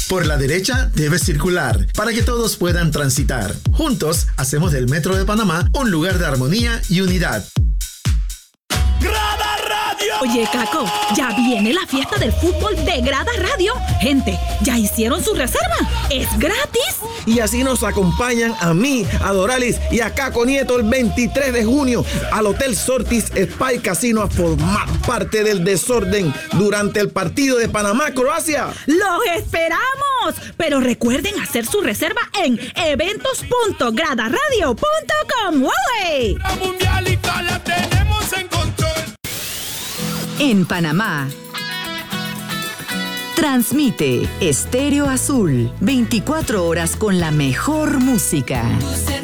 Por la derecha debes circular para que todos puedan transitar. Juntos hacemos del Metro de Panamá un lugar de armonía y unidad. ¡Grada Radio! Oye, Caco, ya viene la fiesta del fútbol de Grada Radio. Gente, ¿ya hicieron su reserva? ¡Es gratis! Y así nos acompañan a mí, a Doralis y a Caco Nieto el 23 de junio al Hotel Sortis Spa y Casino a formar parte del desorden durante el partido de Panamá-Croacia. ¡Los esperamos! Pero recuerden hacer su reserva en eventos.gradaradio.com. ¡Wow! La mundialita la tenemos en control. En Panamá, transmite Estéreo Azul, 24 horas con la mejor música.